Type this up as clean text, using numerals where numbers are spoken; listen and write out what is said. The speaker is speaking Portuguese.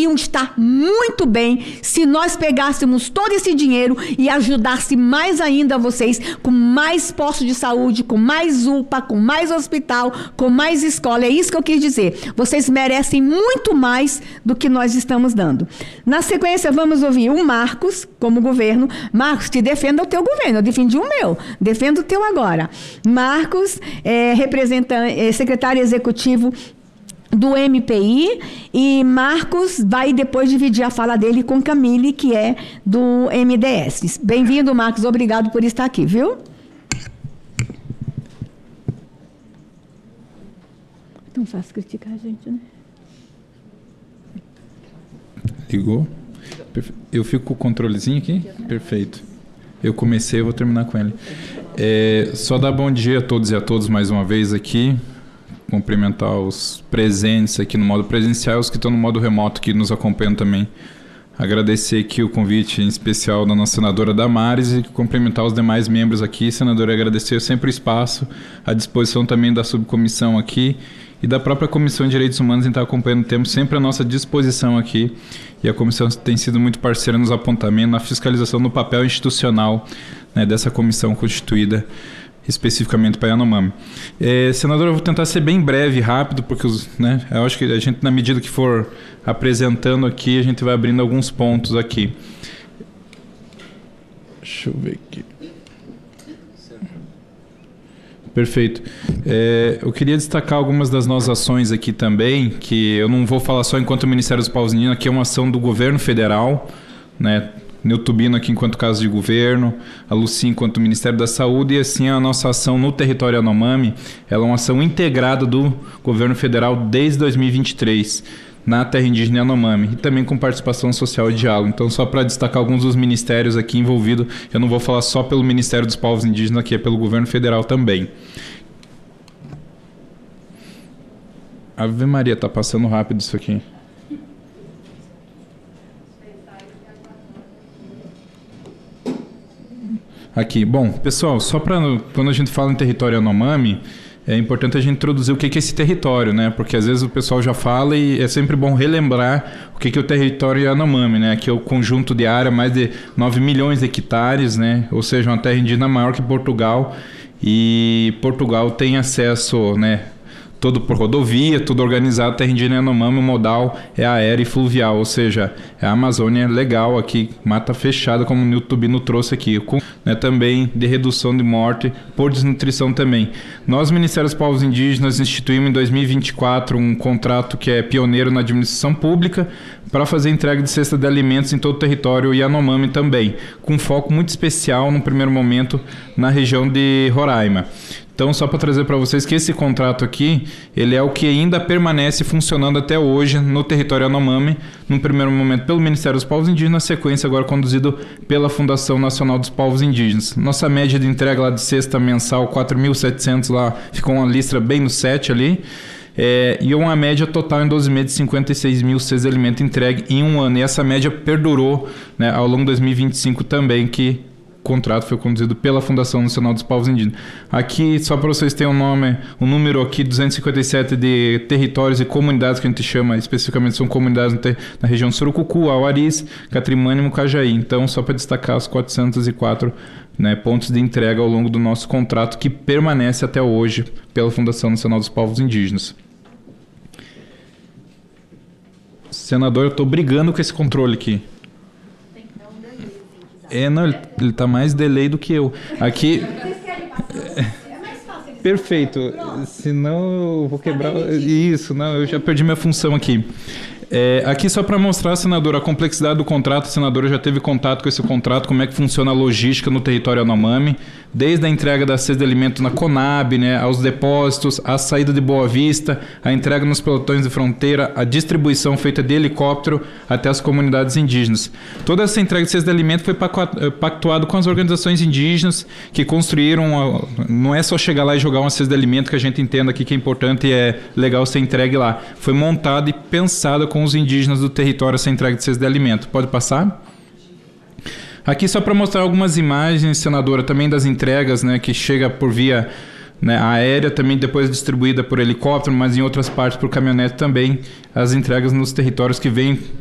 iriam estar muito bem se nós pegássemos todo esse dinheiro e ajudasse mais ainda vocês com mais postos de saúde, com mais UPA, com mais hospital, com mais escola. É isso que eu quis dizer. Vocês merecem muito mais do que nós estamos dando. Na sequência, vamos ouvir o Marcos, como governo. Marcos, te defenda o teu governo. Eu defendi o meu. Defendo o teu agora. Marcos, secretário executivo do MPI, e Marcos vai depois dividir a fala dele com Camille, que é do MDS. Bem-vindo, Marcos. Obrigado por estar aqui, viu? Tão fácil criticar a gente, né? Ligou? Eu fico com o controlezinho aqui? Perfeito. Eu comecei, eu vou terminar com ele. Só dar bom dia a todos e a todas mais uma vez aqui. Cumprimentar os presentes aqui no modo presencial e os que estão no modo remoto que nos acompanham também. Agradecer aqui o convite em especial da nossa senadora Damares e cumprimentar os demais membros aqui. Senadora, agradecer sempre o espaço, à disposição também da subcomissão aqui e da própria Comissão de Direitos Humanos em estar acompanhando o tempo, sempre à nossa disposição aqui. E a comissão tem sido muito parceira nos apontamentos, na fiscalização do papel institucional, né, dessa comissão constituída especificamente para Yanomami. Senador, eu vou tentar ser bem breve e rápido, porque eu acho que a gente, na medida que for apresentando aqui, a gente vai abrindo alguns pontos aqui. Deixa eu ver aqui. Perfeito. Eu queria destacar algumas das nossas ações aqui também, que eu não vou falar só enquanto Ministério dos Povos Indígenas, aqui é uma ação do governo federal, né? Neutubino aqui enquanto caso de governo, a Luci enquanto Ministério da Saúde, e assim a nossa ação no território Yanomami, ela é uma ação integrada do governo federal desde 2023, na terra indígena Yanomami, e também com participação social e diálogo. Então, só para destacar alguns dos ministérios aqui envolvidos, eu não vou falar só pelo Ministério dos Povos Indígenas, aqui é pelo governo federal também. Ave Maria, tá passando rápido isso aqui. Aqui, bom, pessoal, só para quando a gente fala em território Yanomami, é importante a gente introduzir o que é esse território, né? Porque às vezes o pessoal já fala e é sempre bom relembrar o que é o território Yanomami, né? Que é o conjunto de área, mais de 9 milhões de hectares, né? Ou seja, uma terra indígena maior que Portugal, e Portugal tem acesso, né? Todo por rodovia, tudo organizado, terra indígena Yanomami, o modal é aéreo e fluvial, ou seja, é a Amazônia legal aqui, mata fechada, como o Niltubino trouxe aqui, com, né, também de redução de morte por desnutrição também. Nós, Ministérios dos Povos Indígenas, instituímos em 2024 um contrato que é pioneiro na administração pública para fazer entrega de cesta de alimentos em todo o território Yanomami também, com foco muito especial, no primeiro momento, na região de Roraima. Então, só para trazer para vocês que esse contrato aqui, ele é o que ainda permanece funcionando até hoje no território Yanomami, no primeiro momento pelo Ministério dos Povos Indígenas, na sequência agora conduzido pela Fundação Nacional dos Povos Indígenas. Nossa média de entrega lá de cesta mensal, 4.700 lá, ficou uma lista bem no 7 ali, e uma média total em 12 meses de 56 mil cestas de alimento entregue em um ano. E essa média perdurou, né, ao longo de 2025 também, que o contrato foi conduzido pela Fundação Nacional dos Povos Indígenas. Aqui, só para vocês terem um número aqui, 257 de territórios e comunidades que a gente chama, especificamente são comunidades na região de Surucucu, Auaris, Catrimânia e Mucajaí. Então, só para destacar os 404, né, pontos de entrega ao longo do nosso contrato, que permanece até hoje pela Fundação Nacional dos Povos Indígenas. Senador, eu estou brigando com esse controle aqui. Não, ele está mais delay do que eu. Aqui. Perfeito. Senão eu vou quebrar. Isso, não, eu já perdi minha função aqui. Aqui só para mostrar, senadora, a complexidade do contrato. A senadora já teve contato com esse contrato, como é que funciona a logística no território Yanomami, desde a entrega da cesta de alimento na Conab, né, aos depósitos, a saída de Boa Vista, a entrega nos pelotões de fronteira, a distribuição feita de helicóptero até as comunidades indígenas. Toda essa entrega de cesta de alimento foi pactuado com as organizações indígenas que construíram, não é só chegar lá e jogar uma cesta de alimento, que a gente entenda aqui que é importante e é legal ser entregue lá. Foi montada e pensada com os indígenas do território essa entrega de cesta de alimento. Pode passar? Aqui só para mostrar algumas imagens, senadora, também das entregas, né, que chega por via, né, aérea, também depois distribuída por helicóptero, mas em outras partes por caminhonete também, as entregas nos territórios que vêm